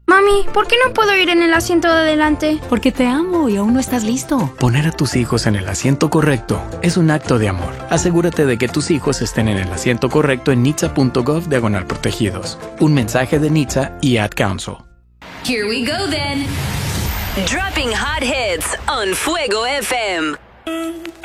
Mami, ¿por qué no puedo ir en el asiento de adelante? Porque te amo y aún no estás listo. Poner a tus hijos en el asiento correcto es un acto de amor. Asegúrate de que tus hijos estén en el asiento correcto en nhtsa.gov/protegidos. Un mensaje de NHTSA y Ad Council. Here we go then. Dropping hot hits on Fuego FM.